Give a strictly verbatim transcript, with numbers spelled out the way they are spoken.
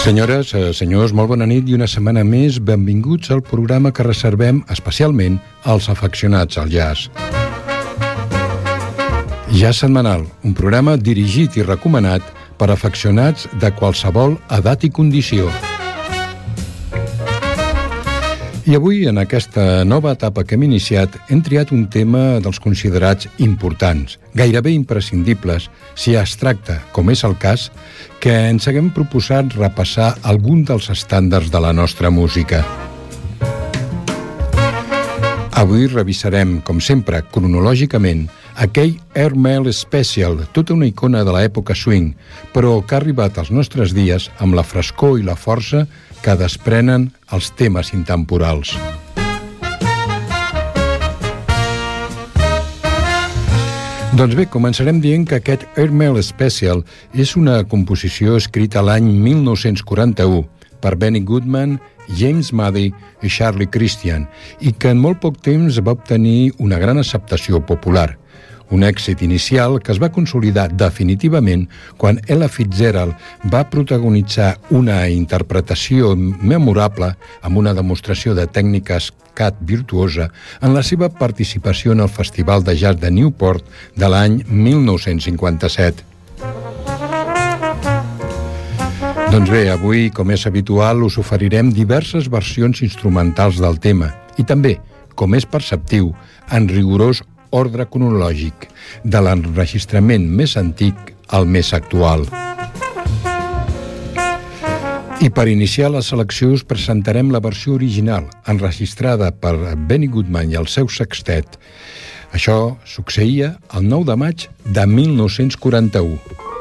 Senyores, senyors, molt bona nit i una setmana més benvinguts al programa que reservem especialment als afeccionats al jazz. Jazz Setmanal, un programa dirigit i recomanat per afeccionats de qualsevol edat i condició. I avui, en aquesta nova etapa que hem iniciat, hem triat un tema dels considerats importants, gairebé imprescindibles, si es tracta, com és el cas, que ens haguem proposat repassar algun dels estàndards de la nostra música. Avui revisarem, com sempre, cronològicament, aquell Air Mail Special, tota una icona de l'època swing, però que ha arribat als nostres dies amb la frescor i la força que desprenen els temes intemporals. Doncs bé, començarem dient que aquest Air Mail Special és una composició escrita l'any mil nou-cents quaranta-u per Benny Goodman, James Muddy i Charlie Christian, i que en molt poc temps va obtenir una gran acceptació popular. Un èxit inicial que es va consolidar definitivament quan Ella Fitzgerald va protagonitzar una interpretació memorable amb una demostració de tècnica scat virtuosa en la seva participació en el Festival de Jazz de Newport de l'any mil nou-cents cinquanta-set. Doncs bé, avui, com és habitual, us oferirem diverses versions instrumentals del tema i també, com és perceptiu, en rigorós ordre cronològic, de l'enregistrament més antic al més actual. I per iniciar la selecció us presentarem la versió original, enregistrada per Benny Goodman i el seu sextet. Això succeïa el nou de maig de mil nou-cents quaranta-u.